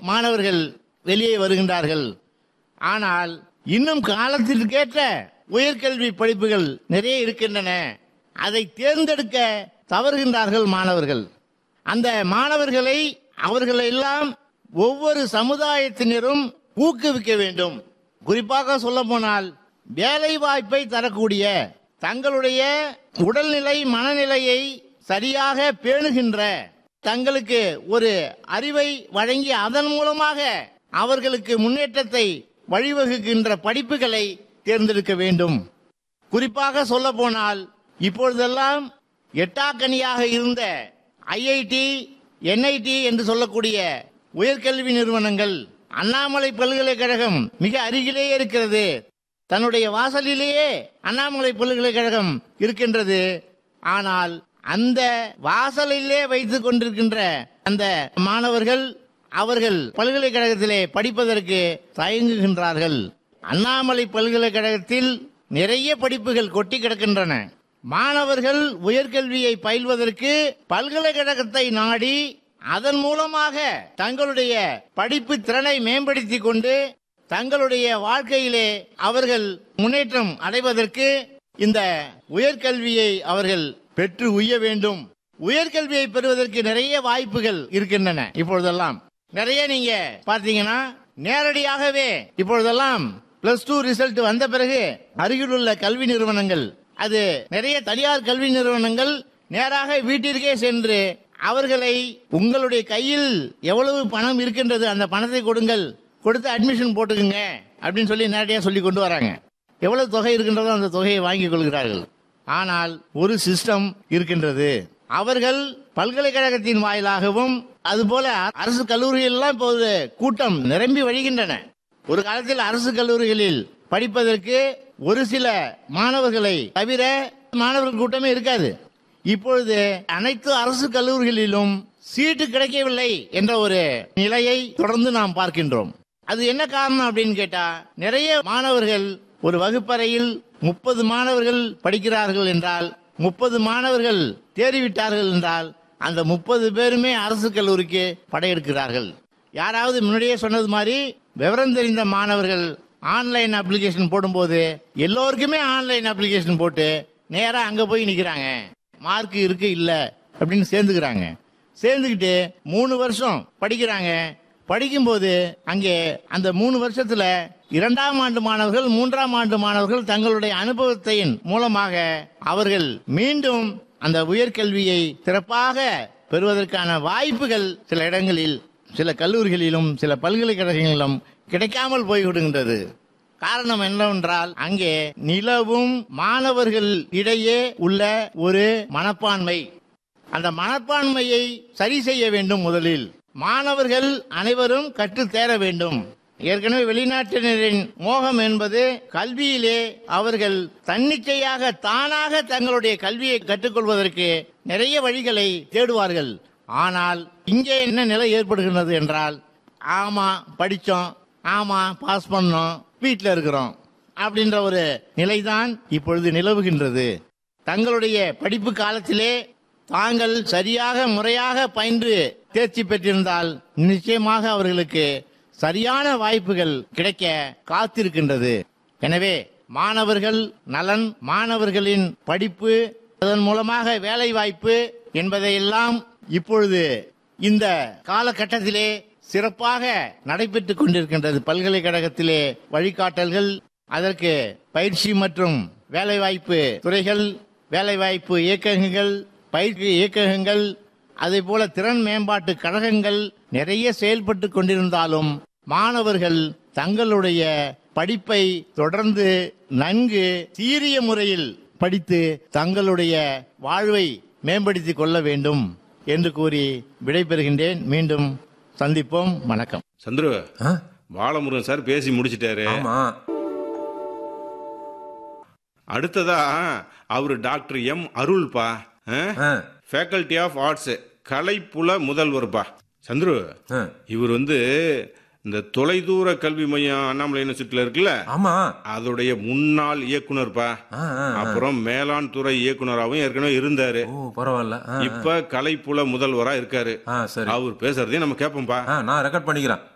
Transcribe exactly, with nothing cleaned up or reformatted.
மாணவர்கள் வெளியே வருகின்றார்கள். ஆனால் இன்னும் காலத்திற்கேற்ற உயர்கல்வி படிப்புகள் நிறைய இருக்கின்றன. அதை தேர்ந்தெடுக்க தவறுகின்றார்கள் மாணவர்கள். அந்த மாணவர்களை அவர்களெல்லாம் ஒவ்வொரு சமுதாயத்தினரும் ஊக்குவிக்க வேண்டும். குறிப்பாக சொல்ல போனால் வேலை வாய்ப்பை தரக்கூடிய, தங்களுடைய உடல்நிலை மனநிலையை சரியாக பேணுகின்ற, தங்களுக்கு ஒரு அறிவை வழங்கி அதன் மூலமாக அவர்களுக்கு முன்னேற்றத்தை வழிவகுக்கின்ற படிப்புகளை தேர்ந்தெடுக்க வேண்டும். குறிப்பாக சொல்ல போனால் இப்பொழுதெல்லாம் எட்டாக்கனியாக இருந்த ஐஐடி, என்ஐடி என்று சொல்லக்கூடிய உயர்கல்வி நிறுவனங்கள், அண்ணாமலை பல்கலைக்கழகம் மிக அருகிலேயே இருக்கிறது. தன்னுடைய வாசலிலேயே அண்ணாமலை பல்கலைக்கழகம் இருக்கின்றது. ஆனால் அந்த வாசலிலே வைத்துக் கொண்டிருக்கின்ற அந்த மாணவர்கள் அவர்கள் பல்கலைக்கழகத்திலே படிப்பதற்கு தயங்குகின்றார்கள். அண்ணாமலை பல்கலைக்கழகத்தில் நிறைய படிப்புகள் கொட்டி கிடக்கின்றன. மாணவர்கள் உயர்கல்வியை பயில்வதற்கு பல்கலைக்கழகத்தை நாடி அதன் மூலமாக தங்களுடைய படிப்பு திறனை மேம்படுத்திக் கொண்டு தங்களுடைய வாழ்க்கையிலே அவர்கள் முன்னேற்றம் அடைவதற்கு இந்த உயர்கல்வியை அவர்கள் பெற்று உய்ய வேண்டும். உயர்கல்வியை பெறுவதற்கு நிறைய வாய்ப்புகள் இருக்கின்றன. இப்பொழுதெல்லாம் நிறைய நீங்க பார்த்தீங்கன்னா நேரடியாகவே இப்பொழுதெல்லாம் பிளஸ் டூ ரிசல்ட் வந்த பிறகு அருகிலுள்ள கல்வி நிறுவனங்கள், அது நிறைய தனியார் கல்வி நிறுவனங்கள் நேராக வீட்டிற்கே சென்று அவர்களை உங்களுடைய கையில் எவ்வளவு பணம் இருக்கின்றது அந்த பணத்தை கொடுங்கள், கொடுத்து அட்மிஷன் போட்டுக்குங்க அப்படின்னு சொல்லி நேரடியாக சொல்லி கொண்டு வராங்க. எவ்வளவு தொகை இருக்கின்றதோ அந்த தொகையை வாங்கிக் கொள்கிறார்கள். ஆனால் ஒரு சிஸ்டம் இருக்கின்றது. அவர்கள் பல்கலைக்கழகத்தின் வாயிலாகவும் அதுபோல அரசு கல்லூரிகள் எல்லாம் இப்போது கூட்டம் நிரம்பி வழிகின்றன. ஒரு காலத்தில் அரசு கல்லூரிகளில் படிப்பதற்கு ஒரு சில மாணவர்களை தவிர மாணவர்கள் கூட்டமே இருக்காது. இப்பொழுது அனைத்து அரசு கல்லூரிகளிலும் சீட்டு கிடைக்கவில்லை என்ற ஒரு நிலையை தொடர்ந்து நாம் பார்க்கின்றோம். அது என்ன காரணம் அப்படின்னு கேட்டா, நிறைய மாணவர்கள் ஒரு வகுப்பறையில் முப்பது மாணவர்கள் படிக்கிறார்கள் என்றால், முப்பது மாணவர்கள் தேறிவிட்டார்கள் என்றால் அந்த முப்பது பேருமே அரசு கல்லூரிக்கு படையெடுக்கிறார்கள். யாராவது முன்னாடியே சொன்னது மாதிரி விவரம் தெரிந்த மாணவர்கள் ஆன்லைன் அப்ளிகேஷன் போடும்போது எல்லோருக்குமே ஆன்லைன் அப்ளிகேஷன் போட்டு நேரா அங்க போய் நிக்கிறாங்க. மார்க் இருக்கு இல்ல அப்படின்னு சேர்ந்துக்கிறாங்க. சேர்ந்துக்கிட்டு மூணு வருஷம் படிக்கிறாங்க. படிக்கும்போது அங்கே அந்த மூணு வருஷத்துல இரண்டாம் ஆண்டு மாணவர்கள், மூன்றாம் ஆண்டு மாணவர்கள் தங்களுடைய அனுபவத்தின் மூலமாக அவர்கள் மீண்டும் அந்த உயர்கல்வியை சிறப்பாக பெறுவதற்கான வாய்ப்புகள் சில இடங்களில், சில கல்லூரிகளிலும் சில பல்கலைக்கழகங்களிலும் கிடைக்காமல் போய்விடுகின்றது. காரணம் என்னவென்றால் அங்கே நிலவும் மாணவர்கள் இடையே உள்ள ஒரு மனப்பான்மை. அந்த மனப்பான்மையை சரி செய்ய வேண்டும். முதலில் மாணவர்கள் அனைவரும் கற்றுத் தேர வேண்டும். ஏற்கனவே வெளிநாட்டினரின் மோகம் என்பது கல்வியிலே அவர்கள் தன்னிச்சையாக தானாக தங்களுடைய கல்வியை கற்றுக்கொள்வதற்கு நிறைய வழிகளை தேடுவார்கள். ஆனால் இங்கே என்ன நிலை ஏற்படுகின்றது என்றால், ஆமா படிச்சோம், ஆமா பாஸ் பண்ணோம், வீட்டில் இருக்கிறோம் அப்படின்ற ஒரு நிலைதான் இப்பொழுது நிலவுகின்றது. தங்களுடைய படிப்பு காலத்திலே தாங்கள் சரியாக முறையாக பயின்று தேர்ச்சி பெற்றிருந்தால் நிச்சயமாக அவர்களுக்கு சரியான வாய்ப்புகள் கிடைக்க காத்திருக்கின்றது. எனவே மாணவர்கள் நலன், மாணவர்களின் படிப்பு, அதன் மூலமாக வேலை வாய்ப்பு என்பதையெல்லாம் இப்பொழுது இந்த காலகட்டத்திலே சிறப்பாக நடைபெற்றுக் கொண்டிருக்கின்றது. பல்கலைக்கழகத்திலே வழிகாட்டல்கள், அதற்கு பயிற்சி மற்றும் வேலைவாய்ப்பு துறைகள், வேலைவாய்ப்பு இயக்ககங்கள், பயிற்சி இயக்ககங்கள், அதே போல திறன் மேம்பாட்டு கழகங்கள் நிறைய செயல்பட்டு கொண்டிருந்தாலும் மாணவர்கள் தங்களுடைய படிப்பை தொடர்ந்து நன்கு சீரிய முறையில் படித்து தங்களுடைய வாழ்வை மேம்படுத்திக் கொள்ள வேண்டும் என்று கூறி விடைபெறுகின்றேன். மீண்டும் சந்திப்போம். வணக்கம். சந்துரு, பாலமுருகன் சார் பேசி முடிச்சிட்டாரு. அடுத்ததா அவரு doctor M அருள்பா, faculty of arts, கலைப்புல முதல்வர்பா. Chandru, இவர் வந்து இந்த தொலைதூர கல்வி மையம் அண்ணாமலை யூனிவர்சிட்டியில இருக்குல்ல, அதோடைய முன்னாள் இயக்குனர்பா. அப்புறம் மேலாண் துறை இயக்குனராகவும் ஏற்கனவே இருந்தாரு. பரவாயில்ல. இப்ப கலைப்புல முதல்வரா இருக்காரு. அவர் பேசுறதையும் நம்ம கேட்போம்பா. நான் ரெக்கார்ட் பண்ணிக்கிறேன்.